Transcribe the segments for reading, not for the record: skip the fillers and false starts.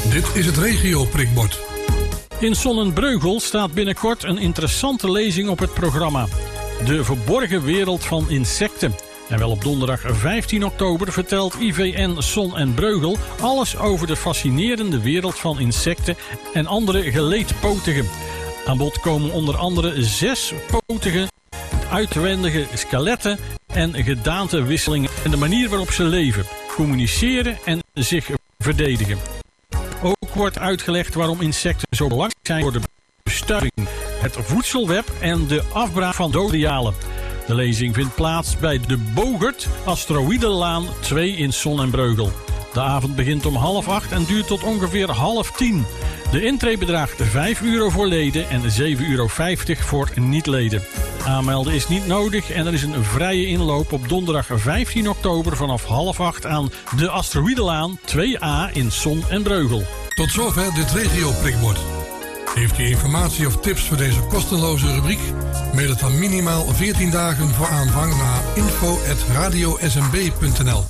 Dit is het regio-prikbord. In Sonnenbreugel staat binnenkort een interessante lezing op het programma. De verborgen wereld van insecten. En wel op donderdag 15 oktober vertelt IVN Son en Breugel alles over de fascinerende wereld van insecten en andere geleedpotigen. Aan bod komen onder andere 6-potige, uitwendige skeletten en gedaantewisselingen en de manier waarop ze leven, communiceren en zich verdedigen. Ook wordt uitgelegd waarom insecten zo belangrijk zijn voor de bestuiving, het voedselweb en de afbraak van dodialen. De lezing vindt plaats bij de Bogert Asteroïdenlaan 2 in Son en Breugel. De avond begint om 7:30 en duurt tot ongeveer 9:30. De intree bedraagt €5 voor leden en €7,50 voor niet-leden. Aanmelden is niet nodig en er is een vrije inloop op donderdag 15 oktober vanaf 7:30 aan de Asteroïdenlaan 2A in Son en Breugel. Tot zover dit regio-prikbord. Heeft u informatie of tips voor deze kostenloze rubriek? Mail het dan minimaal 14 dagen voor aanvang naar info@radiosnb.nl.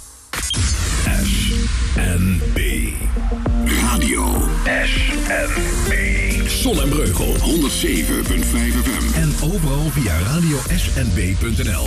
SNB. Radio SNB. Son en Breugel 107.5 FM. En overal via radiosnb.nl.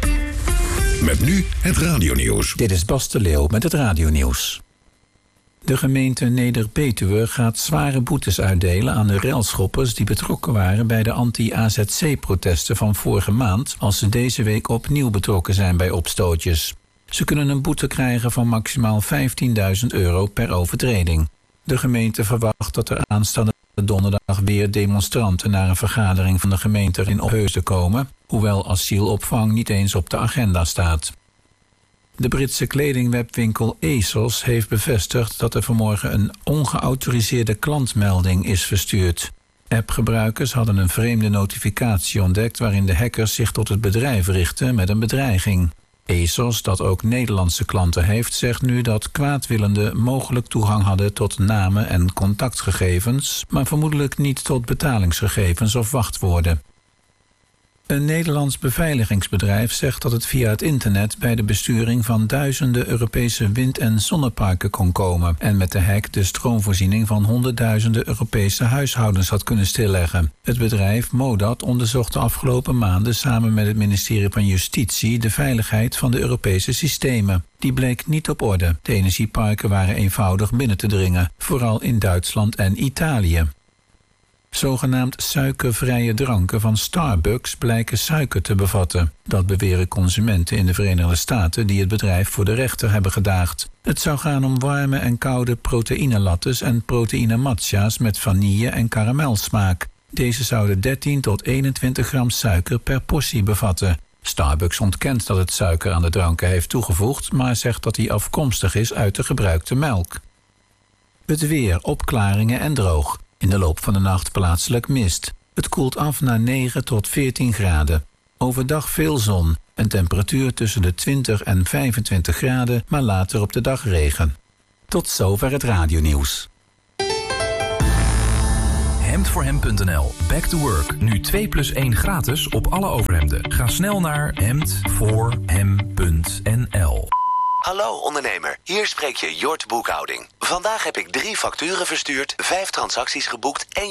Met nu het radionieuws. Dit is Bas de Leeuw met het radionieuws. De gemeente Neder-Betuwe gaat zware boetes uitdelen aan de railschoppers die betrokken waren bij de anti-AZC-protesten van vorige maand, als ze deze week opnieuw betrokken zijn bij opstootjes. Ze kunnen een boete krijgen van maximaal €15.000 per overtreding. De gemeente verwacht dat er aanstaande donderdag weer demonstranten naar een vergadering van de gemeente in Opheusden komen, hoewel asielopvang niet eens op de agenda staat. De Britse kledingwebwinkel ASOS heeft bevestigd dat er vanmorgen een ongeautoriseerde klantmelding is verstuurd. Appgebruikers hadden een vreemde notificatie ontdekt waarin de hackers zich tot het bedrijf richten met een bedreiging. ASOS, dat ook Nederlandse klanten heeft, zegt nu dat kwaadwillenden mogelijk toegang hadden tot namen en contactgegevens, maar vermoedelijk niet tot betalingsgegevens of wachtwoorden. Een Nederlands beveiligingsbedrijf zegt dat het via het internet bij de besturing van duizenden Europese wind- en zonneparken kon komen en met de hack de stroomvoorziening van honderdduizenden Europese huishoudens had kunnen stilleggen. Het bedrijf Modat onderzocht de afgelopen maanden samen met het ministerie van Justitie de veiligheid van de Europese systemen. Die bleek niet op orde. De energieparken waren eenvoudig binnen te dringen, vooral in Duitsland en Italië. Zogenaamd suikervrije dranken van Starbucks blijken suiker te bevatten. Dat beweren consumenten in de Verenigde Staten die het bedrijf voor de rechter hebben gedaagd. Het zou gaan om warme en koude proteïnelattes en proteïnematcha's met vanille en karamelsmaak. Deze zouden 13 tot 21 gram suiker per portie bevatten. Starbucks ontkent dat het suiker aan de dranken heeft toegevoegd, maar zegt dat die afkomstig is uit de gebruikte melk. Het weer, opklaringen en droog. In de loop van de nacht plaatselijk mist. Het koelt af naar 9 tot 14 graden. Overdag veel zon. Een temperatuur tussen de 20 en 25 graden, maar later op de dag regen. Tot zover het radionieuws. Hemdvoorhem.nl. Back to work. Nu 2+1 gratis op alle overhemden. Ga snel naar hemdvoorhem.nl. Hallo ondernemer, hier spreek je Jort Boekhouding. Vandaag heb ik 3 facturen verstuurd, 5 transacties geboekt en